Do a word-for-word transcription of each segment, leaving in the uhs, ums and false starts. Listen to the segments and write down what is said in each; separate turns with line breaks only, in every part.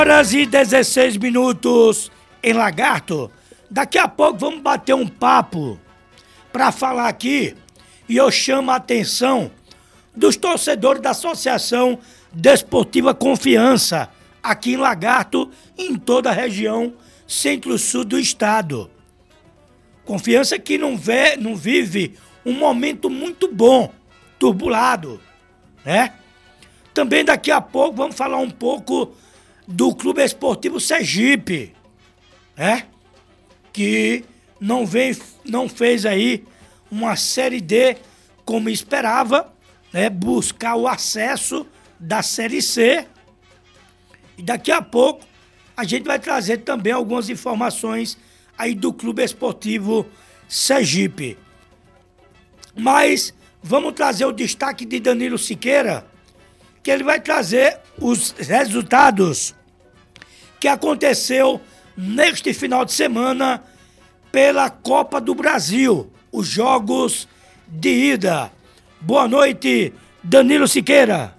Horas e dezesseis minutos em Lagarto. Daqui a pouco vamos bater um papo para falar aqui e eu chamo a atenção dos torcedores da Associação Desportiva Confiança aqui em Lagarto e em toda a região centro-sul do estado. Confiança que não, vê, não vive um momento muito bom, turbulado, né? Também daqui a pouco vamos falar um pouco do Clube Esportivo Sergipe, né? Que não, vem, não fez aí uma Série D como esperava, né? Buscar o acesso da Série C. E daqui a pouco a gente vai trazer também algumas informações aí do Clube Esportivo Sergipe. Mas vamos trazer o destaque de Danilo Siqueira, que ele vai trazer os resultados que aconteceu neste final de semana pela Copa do Brasil, os jogos de ida. Boa noite, Danilo Siqueira.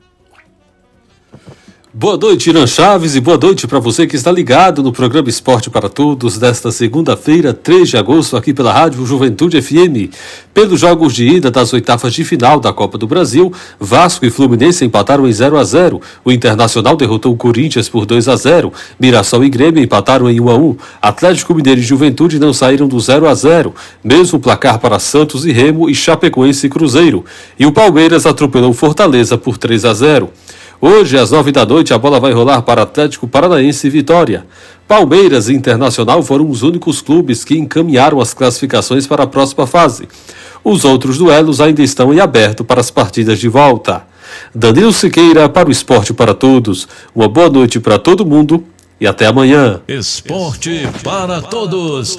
Boa noite, Irã Chaves, e boa noite para você que está ligado no programa Esporte para Todos desta segunda-feira, três de agosto, aqui pela Rádio Juventude F M. Pelos jogos de ida das oitavas de final da Copa do Brasil, Vasco e Fluminense empataram em zero a zero, o Internacional derrotou o Corinthians por dois a zero, Mirassol e Grêmio empataram em um a um, Atlético Mineiro e Juventude não saíram do zero a zero, mesmo placar para Santos e Remo e Chapecoense e Cruzeiro, e o Palmeiras atropelou Fortaleza por três a zero. Hoje, às nove da noite, a bola vai rolar para Atlético Paranaense e Vitória. Palmeiras e Internacional foram os únicos clubes que encaminharam as classificações para a próxima fase. Os outros duelos ainda estão em aberto para as partidas de volta. Danilo Siqueira para o Esporte para Todos. Uma boa noite para todo mundo e até amanhã.
Esporte para Todos.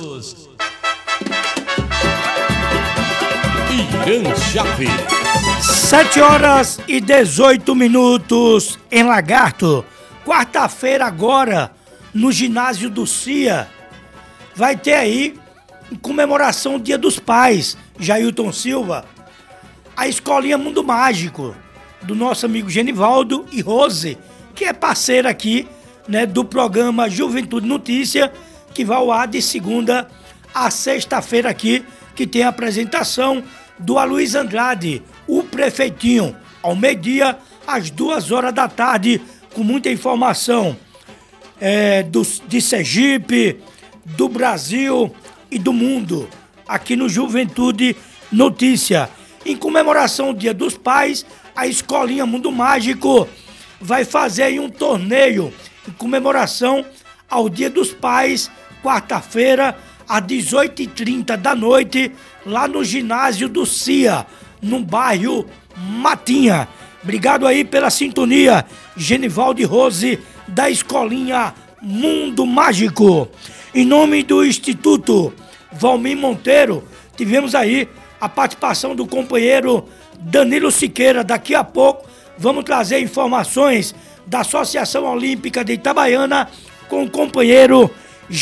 Irã Chaves.
sete horas e dezoito minutos em Lagarto. Quarta-feira agora, no ginásio do C I A, vai ter aí, em comemoração do Dia dos Pais, Jailton Silva, a Escolinha Mundo Mágico, do nosso amigo Genivaldo e Rose, que é parceira aqui, né, do programa Juventude Notícia, que vai ao ar de segunda a sexta-feira aqui, que tem a apresentação do Aloysio Andrade, o prefeitinho, ao meio-dia, às duas horas da tarde, com muita informação é, do, de Sergipe, do Brasil e do mundo, aqui no Juventude Notícia. Em comemoração ao Dia dos Pais, a Escolinha Mundo Mágico vai fazer aí um torneio em comemoração ao Dia dos Pais, quarta-feira, às dezoito e trinta da noite, lá no ginásio do C I A, no bairro Matinha. Obrigado aí pela sintonia, Genivaldo e Rose, da Escolinha Mundo Mágico. Em nome do Instituto Valmir Monteiro, tivemos aí a participação do companheiro Danilo Siqueira. Daqui a pouco vamos trazer informações da Associação Olímpica de Itabaiana com o companheiro